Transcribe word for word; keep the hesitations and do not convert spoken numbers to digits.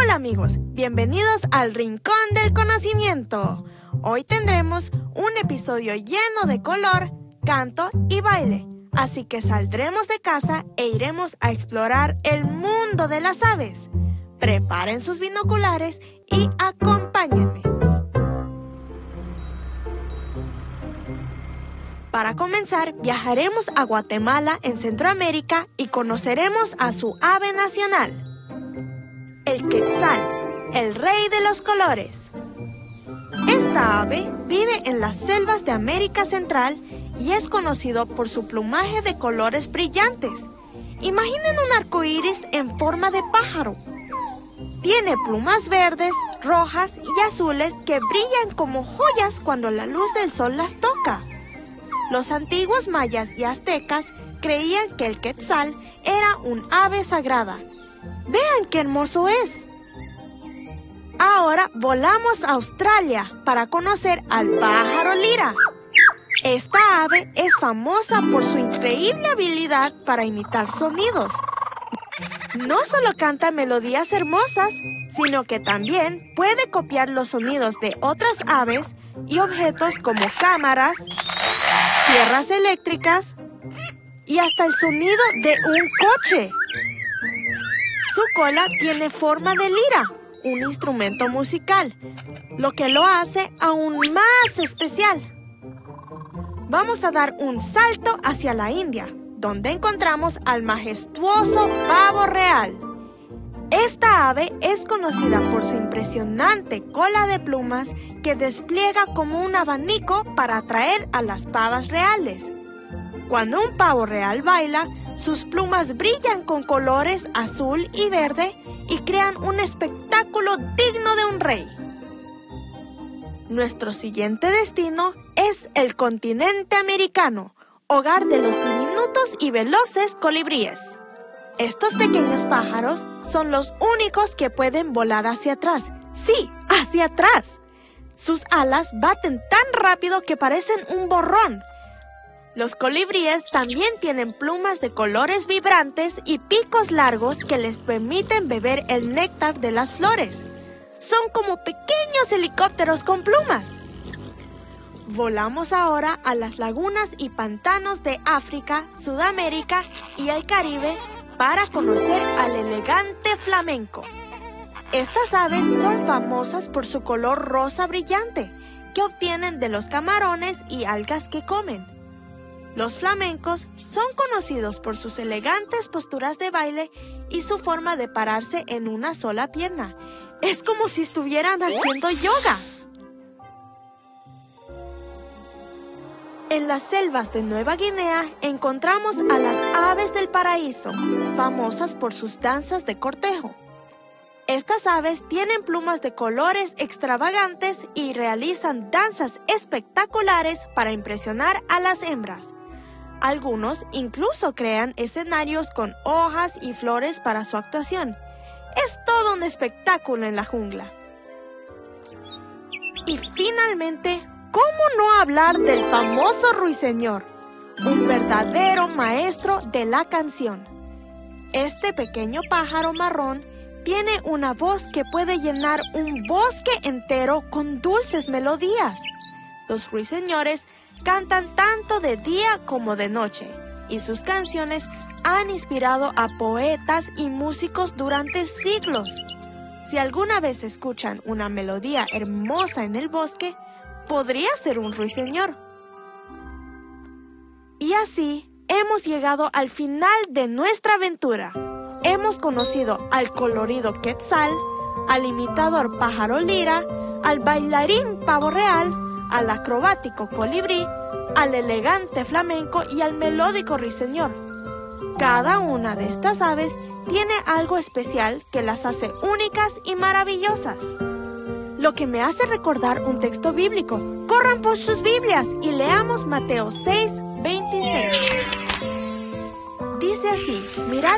Hola amigos, bienvenidos al Rincón del Conocimiento. Hoy tendremos un episodio lleno de color, canto y baile. Así que saldremos de casa e iremos a explorar el mundo de las aves. Preparen sus binoculares y acompáñenme. Para comenzar, viajaremos a Guatemala en Centroamérica y conoceremos a su ave nacional, el quetzal, el rey de los colores. Esta ave vive en las selvas de América Central y es conocido por su plumaje de colores brillantes. Imaginen un arco iris en forma de pájaro. Tiene plumas verdes, rojas y azules que brillan como joyas cuando la luz del sol las toca. Los antiguos mayas y aztecas creían que el quetzal era un ave sagrada. ¡Vean qué hermoso es! Ahora volamos a Australia para conocer al pájaro lira. Esta ave es famosa por su increíble habilidad para imitar sonidos. No solo canta melodías hermosas, sino que también puede copiar los sonidos de otras aves y objetos como cámaras, sierras eléctricas y hasta el sonido de un coche. Su cola tiene forma de lira, un instrumento musical, lo que lo hace aún más especial. Vamos a dar un salto hacia la India, donde encontramos al majestuoso pavo real. Esta ave es conocida por su impresionante cola de plumas que despliega como un abanico para atraer a las pavas reales. Cuando un pavo real baila, sus plumas brillan con colores azul y verde y crean un espectáculo digno de un rey. Nuestro siguiente destino es el continente americano, hogar de los diminutos y veloces colibríes. Estos pequeños pájaros son los únicos que pueden volar hacia atrás. ¡Sí, hacia atrás! Sus alas baten tan rápido que parecen un borrón. Los colibríes también tienen plumas de colores vibrantes y picos largos que les permiten beber el néctar de las flores. Son como pequeños helicópteros con plumas. Volamos ahora a las lagunas y pantanos de África, Sudamérica y el Caribe para conocer al elegante flamenco. Estas aves son famosas por su color rosa brillante, que obtienen de los camarones y algas que comen. Los flamencos son conocidos por sus elegantes posturas de baile y su forma de pararse en una sola pierna. Es como si estuvieran haciendo yoga. En las selvas de Nueva Guinea encontramos a las aves del paraíso, famosas por sus danzas de cortejo. Estas aves tienen plumas de colores extravagantes y realizan danzas espectaculares para impresionar a las hembras. Algunos incluso crean escenarios con hojas y flores para su actuación. Es todo un espectáculo en la jungla. Y finalmente, ¿cómo no hablar del famoso ruiseñor? Un verdadero maestro de la canción. Este pequeño pájaro marrón tiene una voz que puede llenar un bosque entero con dulces melodías. Los ruiseñores cantan tanto de día como de noche, y sus canciones han inspirado a poetas y músicos durante siglos. Si alguna vez escuchan una melodía hermosa en el bosque, podría ser un ruiseñor. Y así hemos llegado al final de nuestra aventura. Hemos conocido al colorido quetzal, al imitador pájaro lira, al bailarín pavo real, al acrobático colibrí, al elegante flamenco y al melódico ruiseñor. Cada una de estas aves tiene algo especial que las hace únicas y maravillosas. Lo que me hace recordar un texto bíblico. Corran por sus Biblias y leamos Mateo seis, veintiséis. Dice así: mirad